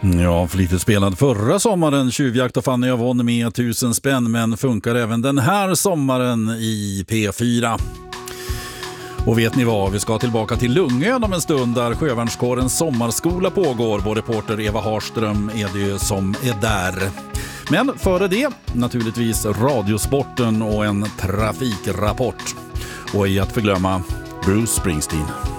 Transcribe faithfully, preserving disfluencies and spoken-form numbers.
Ja, flitigt spelad förra sommaren. Tjuvjakt och Fanny har vunnit med tusen spänn, men funkar även den här sommaren i P fyra. Och vet ni vad, vi ska tillbaka till Lungön om en stund där Sjövärnskårens sommarskola pågår. Vår reporter Eva Harström är det som är där. Men före det, naturligtvis radiosporten och en trafikrapport. Och i att förglömma Bruce Springsteen.